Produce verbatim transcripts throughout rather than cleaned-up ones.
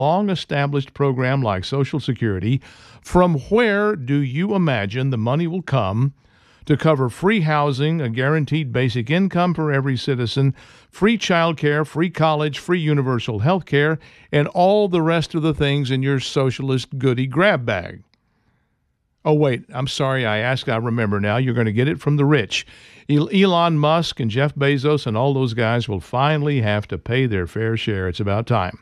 long-established program like Social Security, from where do you imagine the money will come to cover free housing, a guaranteed basic income for every citizen, free child care, free college, free universal health care, and all the rest of the things in your socialist goody grab bag? Oh, wait, I'm sorry, I asked, I remember now. You're going to get it from the rich. Elon Musk and Jeff Bezos and all those guys will finally have to pay their fair share. It's about time.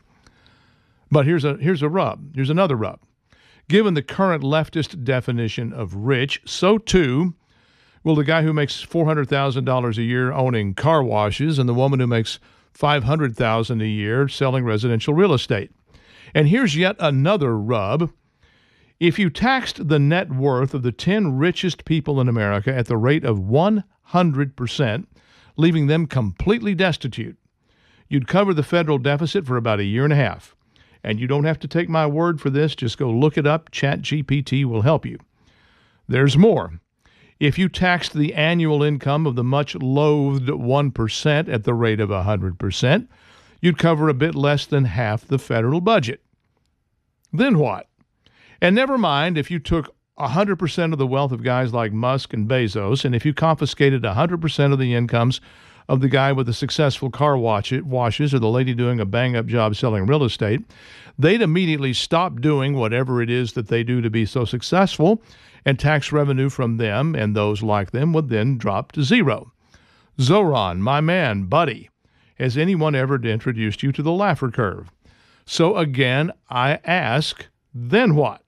But here's a here's a rub. Here's another rub. Given the current leftist definition of rich, so too will the guy who makes four hundred thousand dollars a year owning car washes and the woman who makes five hundred thousand dollars a year selling residential real estate. And here's yet another rub. If you taxed the net worth of the ten richest people in America at the rate of one hundred percent, leaving them completely destitute, you'd cover the federal deficit for about a year and a half. And you don't have to take my word for this. Just go look it up. ChatGPT will help you. There's more. If you taxed the annual income of the much loathed one percent at the rate of one hundred percent, you'd cover a bit less than half the federal budget. Then what? And never mind if you took one hundred percent of the wealth of guys like Musk and Bezos, and if you confiscated one hundred percent of the incomes of the guy with the successful car wash it, washes or the lady doing a bang-up job selling real estate, they'd immediately stop doing whatever it is that they do to be so successful, and tax revenue from them and those like them would then drop to zero. Zoran, my man, buddy, has anyone ever introduced you to the Laffer curve? So again, I ask, then what?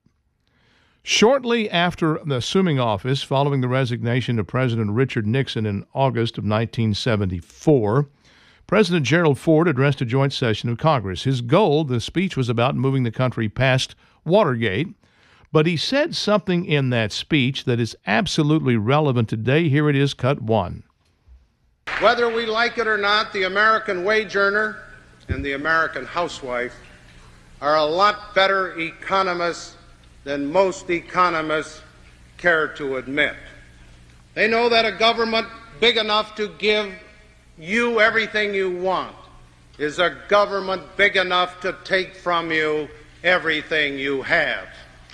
Shortly after assuming office, following the resignation of President Richard Nixon in August of nineteen seventy-four, President Gerald Ford addressed a joint session of Congress. His goal, the speech was about moving the country past Watergate, but he said something in that speech that is absolutely relevant today. Here it is, cut one. Whether we like it or not, the American wage earner and the American housewife are a lot better economists than most economists care to admit. They know that a government big enough to give you everything you want is a government big enough to take from you everything you have.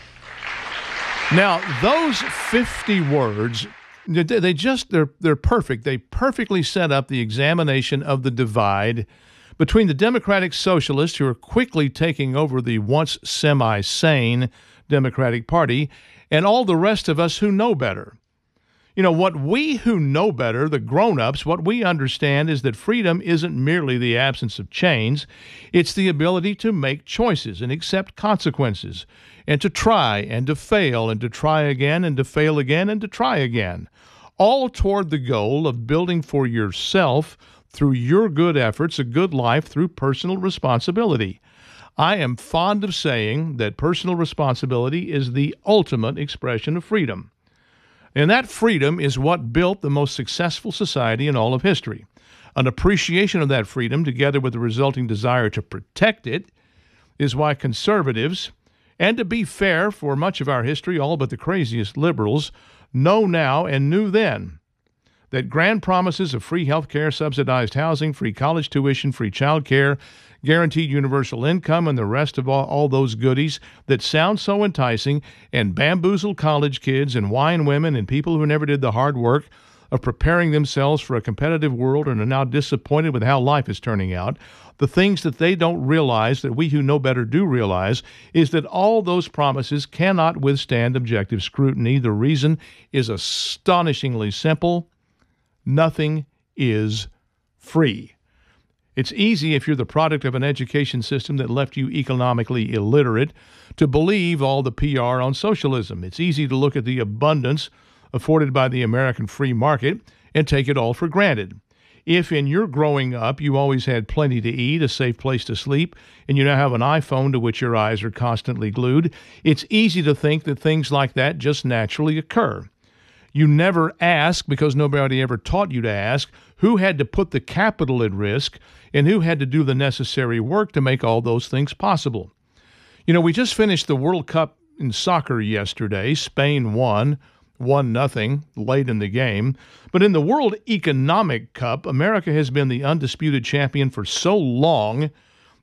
Now, those fifty words, they just, they're, they're perfect. They perfectly set up the examination of the divide between the Democratic Socialists, who are quickly taking over the once semi-sane Democratic Party, and all the rest of us who know better. You know, what we who know better, the grown-ups, what we understand is that freedom isn't merely the absence of chains. It's the ability to make choices and accept consequences, and to try and to fail and to try again and to fail again and to try again, all toward the goal of building for yourself, through your good efforts, a good life through personal responsibility. I am fond of saying that personal responsibility is the ultimate expression of freedom. And that freedom is what built the most successful society in all of history. An appreciation of that freedom, together with the resulting desire to protect it, is why conservatives, and to be fair, for much of our history, all but the craziest liberals, know now and knew then that grand promises of free health care, subsidized housing, free college tuition, free child care, guaranteed universal income, and the rest of all, all those goodies that sound so enticing and bamboozle college kids and wine women and people who never did the hard work of preparing themselves for a competitive world and are now disappointed with how life is turning out. The things that they don't realize, that we who know better do realize, is that all those promises cannot withstand objective scrutiny. The reason is astonishingly simple. Nothing is free. It's easy, if you're the product of an education system that left you economically illiterate, to believe all the P R on socialism. It's easy to look at the abundance afforded by the American free market and take it all for granted. If in your growing up you always had plenty to eat, a safe place to sleep, and you now have an iPhone to which your eyes are constantly glued, it's easy to think that things like that just naturally occur. You never ask, because nobody ever taught you to ask, who had to put the capital at risk and who had to do the necessary work to make all those things possible. You know, we just finished the World Cup in soccer yesterday. Spain won, one nothing, late in the game. But in the World Economic Cup, America has been the undisputed champion for so long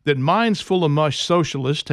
that minds full of mush socialists